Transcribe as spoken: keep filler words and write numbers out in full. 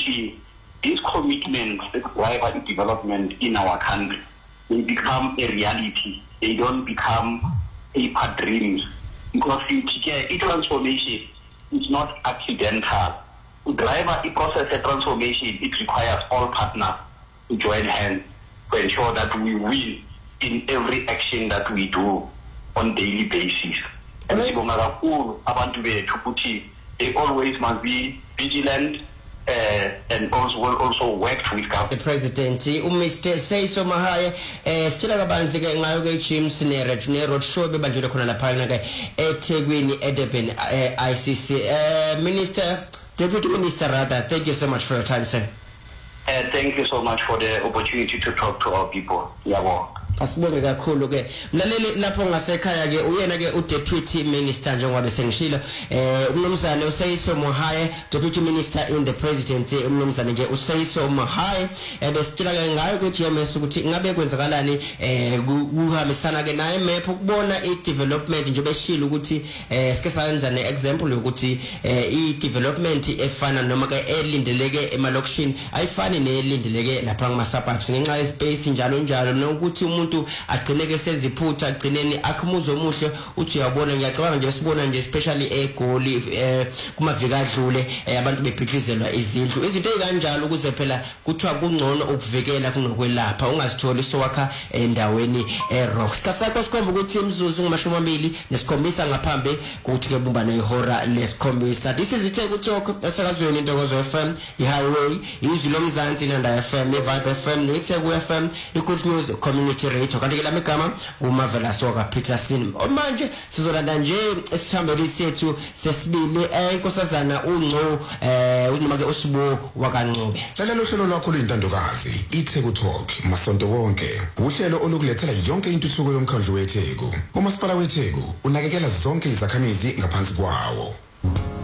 ukuthi these commitments that drive development in our country, they become a reality. They don't become paper dreams. Because a transformation is not accidental. To drive a process of transformation, it requires all partners to join hands to ensure that we win in every action that we do on daily basis. And they always must be vigilant uh, and also will also work with government. The President, Mister Seiso Mahaya, still a banzig and Largo Chims Nero, Nero, show the budget of Panaka, Etegwini, Edepin, I C C. Minister, Deputy Minister Rada, thank you so much for your time, sir. Uh, thank you so much for the opportunity to talk to our people. Yeah, asibonge kakhulu ke mlaleli lapho ngasekhaya ke uyena ke uDeputy Minister njengoba besengishilo eh umnumzane uSeiso Mohaya, Deputy Minister in the Presidency. Umnumzane ke uSeiso Mohaya ebesitshela ke ngayo ku G M S ukuthi ngabe kwenzakalani eh kuhambisana ke naye map ukubona i development nje beshilo ukuthi eh sike sayenza ne example yokuthi eh i development efana noma ke elindeleke emalokishini ayifani nelindeleke lapha ngama suburbs ngenxa ye space njalo njalo nokuthi umuntu agcineke seziphutha agcineni akhumuzo omuhle uthi uyabona ngiyacabanga nje sibona nje especially eGoli kuma vika adlule abantu bebhikhizelwa izindlu izinto ezikanjalo ukuze phela kuthiwa kungcono ukuvikela kunokwelapha ungazitholi sowakha endaweni eRocks. Kasakho sikhomba ukuthi imzuzu ngomashumi amabili nesikhombisa ngaphambi ukuthi ke bumbana ihora lesikhombisa. This is iTheku Talk esakazweni Ntokozo F M, iHighway, izwi lomzansi Nanda F M, iVibe F M, iTheku F M, iGood News Community Radio. Kanti ke la megama kuMavela Soka Peterson. Manje sizolanda nje esihambeli sethu sesibili enkosazana uNgco eh unoma ke uSibo wakaNcube. Lalela uhlelo lwakho luyintandokazi iTheku Talk masonto wonke. Uhlelo olukulethela yonke intuthuko yomkhandlu weTheku. uMasipala weTheku unakekela zonke izakhamizi ngaphansi kwawo.